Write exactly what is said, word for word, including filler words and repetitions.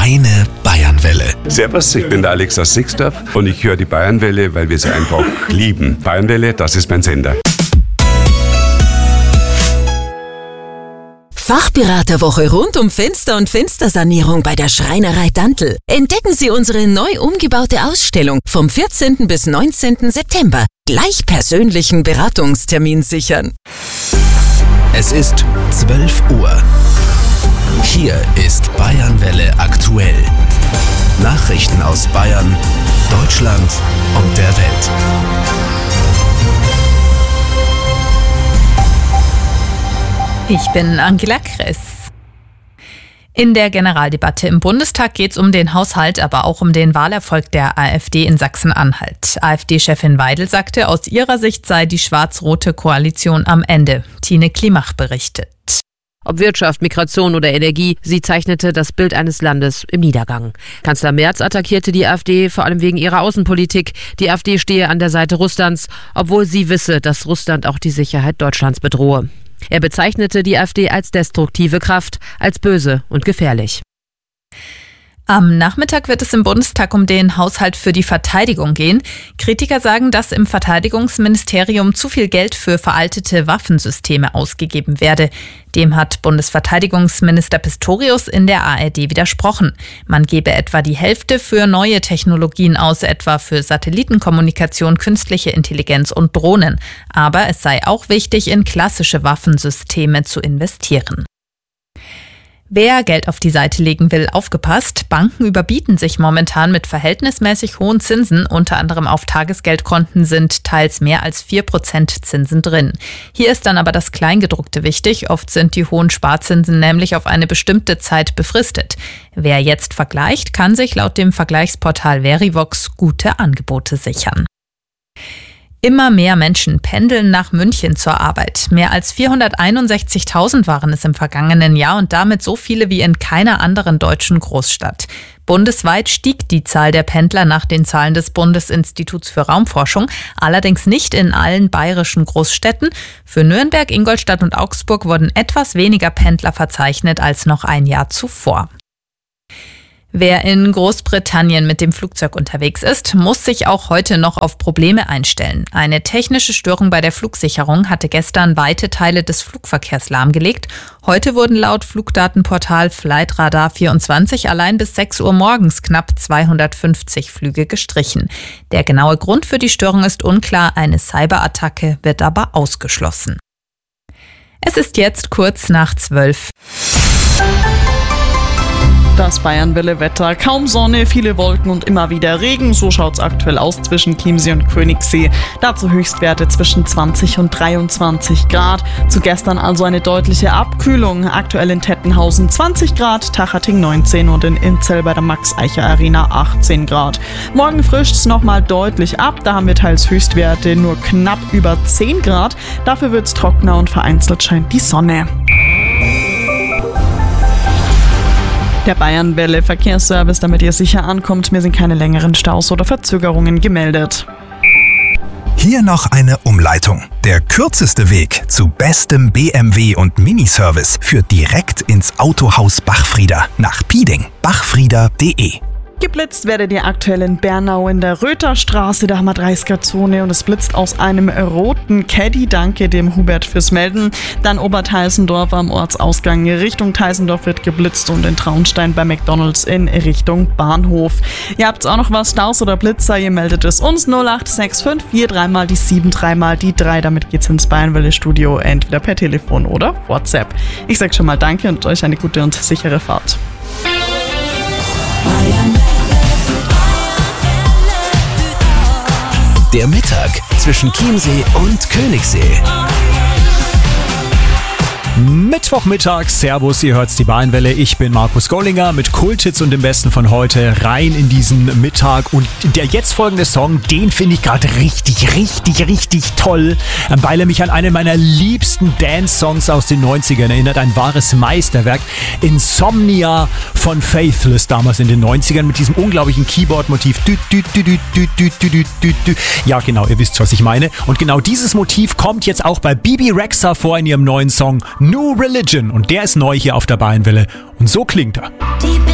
Deine Bayernwelle. Servus, ich bin der Alex aus Sixdorf und ich höre die Bayernwelle, weil wir sie einfach lieben. Bayernwelle, das ist mein Sender. Fachberaterwoche rund um Fenster- und Fenstersanierung bei der Schreinerei Dantl. Entdecken Sie unsere neu umgebaute Ausstellung vom vierzehnten bis neunzehnten September. Gleich persönlichen Beratungstermin sichern. Es ist zwölf Uhr. Hier ist Bayernwelle aktuell. Nachrichten aus Bayern, Deutschland und der Welt. Ich bin Angela Kress. In der Generaldebatte im Bundestag geht es um den Haushalt, aber auch um den Wahlerfolg der AfD in Sachsen-Anhalt. AfD-Chefin Weidel sagte, aus ihrer Sicht sei die schwarz-rote Koalition am Ende. Tine Klimach berichtet. Ob Wirtschaft, Migration oder Energie, sie zeichnete das Bild eines Landes im Niedergang. Kanzler Merz attackierte die AfD vor allem wegen ihrer Außenpolitik. Die AfD stehe an der Seite Russlands, obwohl sie wisse, dass Russland auch die Sicherheit Deutschlands bedrohe. Er bezeichnete die AfD als destruktive Kraft, als böse und gefährlich. Am Nachmittag wird es im Bundestag um den Haushalt für die Verteidigung gehen. Kritiker sagen, dass im Verteidigungsministerium zu viel Geld für veraltete Waffensysteme ausgegeben werde. Dem hat Bundesverteidigungsminister Pistorius in der A R D widersprochen. Man gebe etwa die Hälfte für neue Technologien aus, etwa für Satellitenkommunikation, künstliche Intelligenz und Drohnen. Aber es sei auch wichtig, in klassische Waffensysteme zu investieren. Wer Geld auf die Seite legen will, aufgepasst. Banken überbieten sich momentan mit verhältnismäßig hohen Zinsen. Unter anderem auf Tagesgeldkonten sind teils mehr als vier Prozent Zinsen drin. Hier ist dann aber das Kleingedruckte wichtig. Oft sind die hohen Sparzinsen nämlich auf eine bestimmte Zeit befristet. Wer jetzt vergleicht, kann sich laut dem Vergleichsportal Verivox gute Angebote sichern. Immer mehr Menschen pendeln nach München zur Arbeit. Mehr als vierhunderteinundsechzigtausend waren es im vergangenen Jahr und damit so viele wie in keiner anderen deutschen Großstadt. Bundesweit stieg die Zahl der Pendler nach den Zahlen des Bundesinstituts für Raumforschung, allerdings nicht in allen bayerischen Großstädten. Für Nürnberg, Ingolstadt und Augsburg wurden etwas weniger Pendler verzeichnet als noch ein Jahr zuvor. Wer in Großbritannien mit dem Flugzeug unterwegs ist, muss sich auch heute noch auf Probleme einstellen. Eine technische Störung bei der Flugsicherung hatte gestern weite Teile des Flugverkehrs lahmgelegt. Heute wurden laut Flugdatenportal Flightradar vierundzwanzig allein bis sechs Uhr morgens knapp zweihundertfünfzig Flüge gestrichen. Der genaue Grund für die Störung ist unklar, eine Cyberattacke wird aber ausgeschlossen. Es ist jetzt kurz nach zwölf. Das Bayernwelle-Wetter. Kaum Sonne, viele Wolken und immer wieder Regen. So schaut's aktuell aus zwischen Chiemsee und Königssee. Dazu Höchstwerte zwischen zwanzig und dreiundzwanzig Grad. Zu gestern also eine deutliche Abkühlung. Aktuell in Tettenhausen zwanzig Grad, Tachating neunzehn und in Inzell bei der Max-Eicher-Arena achtzehn Grad. Morgen frischt's nochmal deutlich ab. Da haben wir teils Höchstwerte nur knapp über zehn Grad. Dafür wird's trockener und vereinzelt scheint die Sonne. Der Bayernwelle Verkehrsservice, damit ihr sicher ankommt. Mir sind keine längeren Staus oder Verzögerungen gemeldet. Hier noch eine Umleitung. Der kürzeste Weg zu bestem B M W und Miniservice führt direkt ins Autohaus Bachfrieder nach Pieding. bachfrieder punkt de. Geblitzt werdet ihr aktuell in Bernau in der Rötherstraße, da haben wir dreißiger-Zone und es blitzt aus einem roten Caddy. Danke dem Hubert fürs Melden. Dann Oberteisendorf am Ortsausgang Richtung Teisendorf wird geblitzt und in Traunstein bei McDonalds in Richtung Bahnhof. Ihr habt auch noch was, Staus oder Blitzer, ihr meldet es uns null acht sechs fünf vier drei mal die sieben, drei mal die drei. Damit geht's ins Bayernwelle-Studio, entweder per Telefon oder WhatsApp. Ich sag schon mal Danke und euch eine gute und sichere Fahrt. Der Mittag zwischen Chiemsee und Königssee. Mittwochmittag, Servus, ihr hört's die Bayernwelle. Ich bin Markus Gollinger mit Kulthits und dem Besten von heute rein in diesen Mittag. Und der jetzt folgende Song, den finde ich gerade richtig, richtig, richtig toll, weil er mich an einen meiner liebsten Dance-Songs aus den neunzigern erinnert. Ein wahres Meisterwerk. Insomnia von Faithless, damals in den neunzigern, mit diesem unglaublichen Keyboard-Motiv. Ja, genau, ihr wisst, was ich meine. Und genau dieses Motiv kommt jetzt auch bei Bibi Rexha vor in ihrem neuen Song New Religion, und der ist neu hier auf der Bayernwelle und so klingt er.